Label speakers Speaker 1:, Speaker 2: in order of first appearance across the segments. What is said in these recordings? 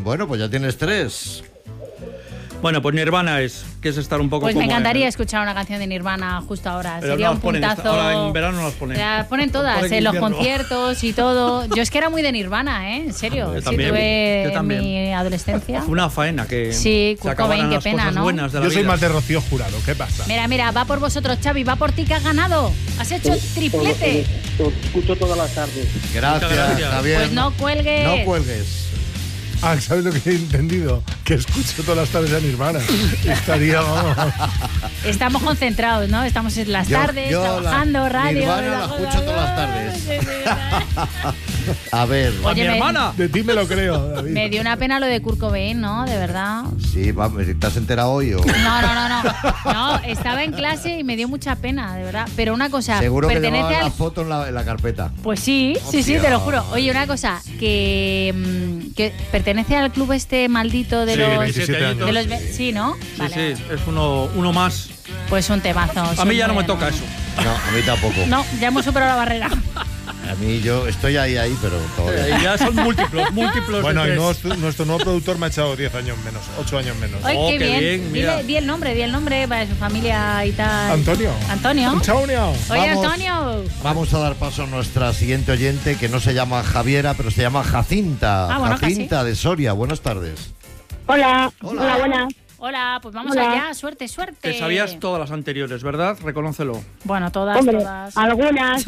Speaker 1: Bueno, pues ya tienes 3.
Speaker 2: Bueno, pues Nirvana que es estar un poco
Speaker 3: Pues
Speaker 2: como
Speaker 3: me encantaría escuchar una canción de Nirvana justo ahora.
Speaker 2: Pero
Speaker 3: Sería
Speaker 2: no
Speaker 3: un
Speaker 2: las ponen
Speaker 3: puntazo.
Speaker 2: ahora en verano no las ponen.
Speaker 3: Las ponen todas,
Speaker 2: Ponen
Speaker 3: en los
Speaker 2: invierno.
Speaker 3: conciertos y todo. Yo es que era muy de Nirvana, ¿eh? En serio.
Speaker 2: Yo
Speaker 3: Sí,
Speaker 2: también,
Speaker 3: tuve
Speaker 2: yo también.
Speaker 3: en mi adolescencia.
Speaker 2: Fue una faena que
Speaker 3: Sí,
Speaker 2: se
Speaker 3: Kurt
Speaker 2: acabaran
Speaker 3: Cobain, qué
Speaker 2: las
Speaker 3: pena,
Speaker 2: cosas
Speaker 3: ¿no?
Speaker 2: buenas de la
Speaker 4: Yo soy
Speaker 2: vida.
Speaker 4: más de Rocío Jurado, ¿qué pasa?
Speaker 3: Mira, va por vosotros, Xavi, va por ti que has ganado. Has hecho triplete.
Speaker 5: Os escucho todas las tardes.
Speaker 1: Gracias,
Speaker 2: gracias.
Speaker 1: Javier.
Speaker 3: Pues no cuelgues.
Speaker 1: No cuelgues.
Speaker 4: Ah, ¿sabes lo que he entendido? Que escucho todas las tardes a Nirvana. Estaría, vamos.
Speaker 3: Estamos concentrados, ¿no? Estamos en las tardes, trabajando, radio.
Speaker 1: Nirvana la escucho todas las tardes. A ver.
Speaker 2: ¡A mi
Speaker 3: Oye,
Speaker 2: hermana!
Speaker 4: De ti me lo creo, David.
Speaker 3: Me dio una pena lo de Kurt Cobain, ¿no? De verdad.
Speaker 1: Sí, vamos, ¿te has enterado hoy o...?
Speaker 3: No, estaba en clase y me dio mucha pena, de verdad. Pero una cosa,
Speaker 1: Seguro que
Speaker 3: pertenece
Speaker 1: llevaba
Speaker 3: al...
Speaker 1: la foto en la carpeta.
Speaker 3: Pues sí, te lo juro. Oye, una cosa, que pertenece al club este maldito de
Speaker 4: Sí,
Speaker 3: los...
Speaker 4: 27 años.
Speaker 3: de los sí, ¿no?
Speaker 2: Sí,
Speaker 3: Vale.
Speaker 2: sí, es uno más.
Speaker 3: Pues un temazo.
Speaker 2: A
Speaker 3: son
Speaker 2: mí ya no me
Speaker 3: buenos.
Speaker 2: toca eso.
Speaker 1: No, a mí tampoco.
Speaker 3: No, ya hemos superado la barrera.
Speaker 1: A mí yo estoy ahí, pero todavía.
Speaker 2: Y ya son múltiplos.
Speaker 4: Bueno,
Speaker 2: de
Speaker 4: y
Speaker 2: tres.
Speaker 4: nuestro nuevo productor me ha echado 10 años menos, 8 años menos.
Speaker 3: Ay,
Speaker 2: Oh,
Speaker 3: qué
Speaker 2: qué
Speaker 3: bien.
Speaker 2: bien, mira.
Speaker 3: Di el nombre para su familia y tal.
Speaker 4: Antonio.
Speaker 3: Antonio.
Speaker 4: Antonio.
Speaker 3: Oye,
Speaker 1: Vamos.
Speaker 3: Antonio.
Speaker 1: Vamos a dar paso a nuestra siguiente oyente, que no se llama Javiera, pero se llama Jacinta.
Speaker 3: Ah, bueno,
Speaker 1: Jacinta de Soria. Buenas tardes.
Speaker 5: Hola,
Speaker 1: Hola.
Speaker 5: buenas.
Speaker 3: Hola, pues vamos
Speaker 5: Hola.
Speaker 3: allá. Suerte.
Speaker 2: Te sabías todas las anteriores, ¿verdad? Reconócelo.
Speaker 3: Bueno, todas.
Speaker 5: Algunas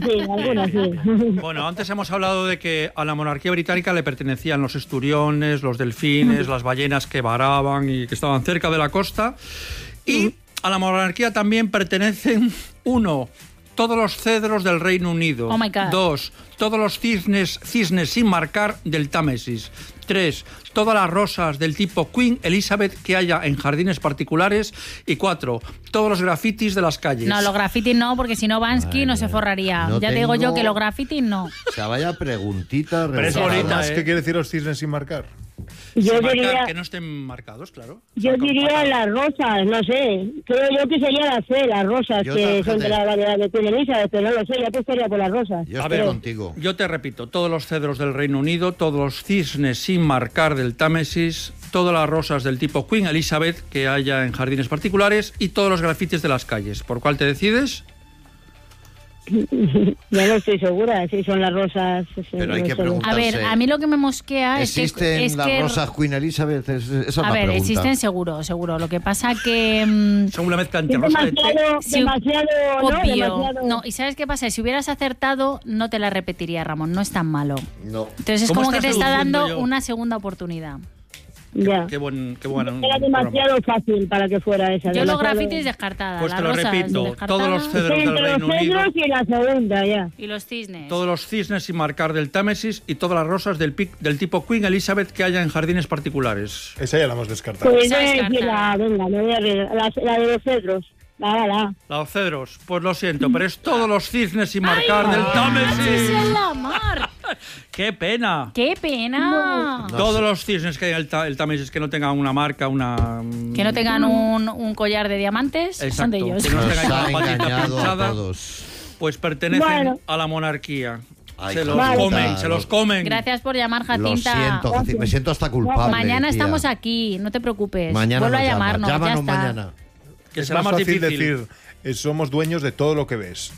Speaker 5: sí.
Speaker 2: Bueno, antes hemos hablado de que a la monarquía británica le pertenecían los esturiones, los delfines, las ballenas que varaban y que estaban cerca de la costa. Y a la monarquía también pertenecen, 1, todos los cedros del Reino Unido.
Speaker 3: Oh my God.
Speaker 2: 2, todos los cisnes sin marcar del Támesis. 3, todas las rosas del tipo Queen Elizabeth que haya en jardines particulares. Y 4, todos los grafitis de las calles.
Speaker 3: No, los grafitis no, porque si no Bansky no se forraría.
Speaker 1: no
Speaker 3: Ya te digo yo
Speaker 1: tengo-
Speaker 3: que los grafitis no.
Speaker 1: O sea, vaya preguntita.
Speaker 2: Pero es
Speaker 1: rebuscada.
Speaker 2: bonita,
Speaker 4: ¿Qué quiere decir los cisnes sin marcar?
Speaker 5: Yo
Speaker 2: Sin marcar,
Speaker 5: diría,
Speaker 2: que no estén marcados, claro.
Speaker 5: yo diría las rosas, no sé. Creo yo que sería la C, las rosas,
Speaker 1: Yo
Speaker 5: que
Speaker 1: también.
Speaker 5: son de la variedad de Queen Elizabeth, pero no lo sé, ya apostaría por las rosas.
Speaker 1: Yo
Speaker 2: A
Speaker 1: estoy
Speaker 2: ver,
Speaker 1: contigo.
Speaker 2: Yo te repito, todos los cedros del Reino Unido, todos los cisnes sin marcar del Támesis, todas las rosas del tipo Queen Elizabeth que haya en jardines particulares y todos los grafitis de las calles. ¿Por cuál te decides?
Speaker 5: Ya no estoy segura si son las rosas.
Speaker 1: Pero hay que
Speaker 3: A
Speaker 1: preguntar.
Speaker 3: ver, a mí lo que me mosquea es
Speaker 1: ¿Existen
Speaker 3: que...
Speaker 1: las rosas Queen Elizabeth? Esa es
Speaker 3: A
Speaker 1: la
Speaker 3: ver,
Speaker 1: pregunta.
Speaker 3: existen seguro. Lo que pasa que...
Speaker 2: Son una mezcla entre
Speaker 5: Es
Speaker 2: rosa de té.
Speaker 5: demasiado, ¿no?
Speaker 3: obvio.
Speaker 5: Demasiado.
Speaker 3: No, ¿y sabes qué pasa? Si hubieras acertado, no te la repetiría, Ramón. No es tan malo.
Speaker 1: No.
Speaker 3: Entonces es
Speaker 2: ¿Cómo
Speaker 3: como que
Speaker 2: estás
Speaker 3: te está
Speaker 2: seduciendo
Speaker 3: dando
Speaker 2: yo?
Speaker 3: una segunda oportunidad.
Speaker 5: Ya.
Speaker 2: Qué bueno.
Speaker 5: Era demasiado fácil para que fuera esa.
Speaker 3: Yo los
Speaker 5: demasiado-
Speaker 3: grafitis descartadas.
Speaker 2: Pues
Speaker 3: las
Speaker 2: te lo
Speaker 3: rosas
Speaker 2: repito,
Speaker 3: descartadas.
Speaker 2: todos los
Speaker 5: Sí,
Speaker 2: cedros del
Speaker 5: entre los
Speaker 2: Reino Unido,
Speaker 5: cedros y la segunda, ya.
Speaker 3: Y los cisnes.
Speaker 2: todos los cisnes sin marcar del Támesis y todas las rosas del tipo Queen Elizabeth que haya en jardines particulares.
Speaker 4: Esa ya la hemos descartado.
Speaker 5: Pues
Speaker 3: Esa
Speaker 5: voy a
Speaker 3: es
Speaker 5: decir
Speaker 3: carta.
Speaker 5: venga, me voy a la de los cedros. La.
Speaker 2: Los cedros, pues lo siento, pero es todos los cisnes sin marcar del Támesis.
Speaker 3: ¡Sí, en la mar!
Speaker 2: ¡Qué pena!
Speaker 3: ¡Qué pena!
Speaker 1: No
Speaker 2: Todos
Speaker 1: sé.
Speaker 2: los cisnes que hay en el Támesis que no tengan una marca, una...
Speaker 3: Que no tengan un collar de diamantes, son
Speaker 2: Exacto,
Speaker 3: de ellos.
Speaker 2: que no
Speaker 1: Nos
Speaker 2: tengan
Speaker 1: ha
Speaker 2: la patita
Speaker 1: engañado a
Speaker 2: pinchada,
Speaker 1: todos.
Speaker 2: pues pertenecen
Speaker 5: Bueno.
Speaker 2: a la monarquía.
Speaker 1: Ay,
Speaker 2: Se los
Speaker 1: Jacinta,
Speaker 2: comen, se los comen.
Speaker 3: Gracias por llamar,
Speaker 1: Lo
Speaker 3: Jacinta.
Speaker 1: siento, Jacinta, me siento hasta culpable.
Speaker 3: Mañana
Speaker 1: tía.
Speaker 3: estamos aquí, no te preocupes.
Speaker 1: Mañana
Speaker 3: Vuelve a
Speaker 1: nos llama.
Speaker 3: llamarnos, ya
Speaker 1: Llámanos
Speaker 3: está.
Speaker 1: mañana.
Speaker 2: Que
Speaker 4: Es
Speaker 2: será
Speaker 4: más
Speaker 2: más
Speaker 4: fácil
Speaker 2: difícil.
Speaker 4: decir, somos dueños de todo lo que ves.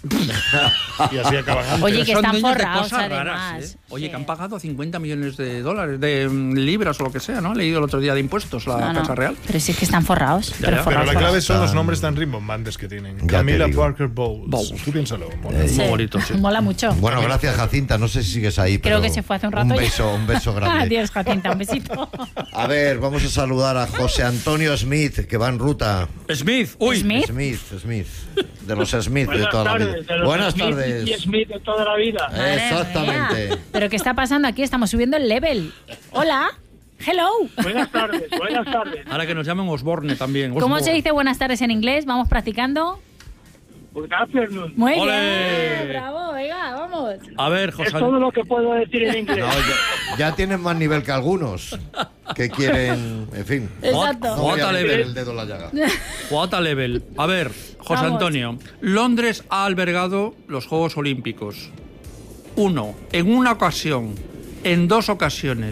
Speaker 4: Y así acaban antes.
Speaker 3: Oye,
Speaker 2: Pero
Speaker 3: que
Speaker 2: son
Speaker 3: están
Speaker 2: dueños de
Speaker 3: forrados,
Speaker 2: cosas
Speaker 3: además.
Speaker 2: raras, ¿eh? Oye,
Speaker 3: Sí.
Speaker 2: que han pagado 50 millones de dólares, de libras o lo que sea, ¿no? He leído el otro día de impuestos la
Speaker 3: No, no.
Speaker 2: Casa Real.
Speaker 3: Pero sí que están forrados.
Speaker 2: Ya,
Speaker 3: pero
Speaker 2: ya.
Speaker 4: Pero
Speaker 3: forrados,
Speaker 4: la
Speaker 3: forrados.
Speaker 4: clave son los nombres tan rimbombantes que tienen.
Speaker 1: Ya te
Speaker 4: Camila
Speaker 1: digo.
Speaker 4: Parker Bowles.
Speaker 2: Bowles.
Speaker 4: Tú piénsalo. mola.
Speaker 2: Muy bonito, sí.
Speaker 3: Mola mucho.
Speaker 1: Bueno, gracias, Jacinta. No sé si sigues ahí,
Speaker 3: Creo
Speaker 1: pero
Speaker 3: que se fue hace un rato.
Speaker 1: Un beso grande.
Speaker 3: Adiós, Jacinta, un besito.
Speaker 1: A ver, vamos a saludar a José Antonio Smith, que va en ruta.
Speaker 2: Smith, uy.
Speaker 3: Smith.
Speaker 1: Smith. De los Smith de
Speaker 6: Buenas
Speaker 1: toda la
Speaker 6: tardes,
Speaker 1: vida.
Speaker 6: de los
Speaker 1: Buenas
Speaker 6: Smith
Speaker 1: tardes.
Speaker 6: y Smith de toda la vida.
Speaker 3: Madre
Speaker 1: Exactamente.
Speaker 3: mía. ¿Pero qué está pasando aquí? Estamos subiendo el level. Hola. Hello.
Speaker 6: Buenas tardes, buenas tardes.
Speaker 2: Ahora que nos llamen Osborne también.
Speaker 3: ¿Cómo
Speaker 2: Osborne.
Speaker 3: se dice buenas tardes en inglés? Vamos practicando.
Speaker 6: Good afternoon.
Speaker 3: Muy
Speaker 2: ¡Ole!
Speaker 3: bien. Bravo, venga, vamos.
Speaker 2: A ver,
Speaker 6: Es
Speaker 2: José.
Speaker 6: todo lo que puedo decir en inglés.
Speaker 1: No, ya tienen más nivel que algunos que quieren, en fin.
Speaker 3: Exacto.
Speaker 1: No voy a
Speaker 2: Jota
Speaker 1: meter
Speaker 2: level.
Speaker 1: el dedo en la llaga.
Speaker 2: What a level. A ver, José
Speaker 3: Vamos.
Speaker 2: Antonio. Londres ha albergado los Juegos Olímpicos. 1. En una ocasión. En 2 ocasiones.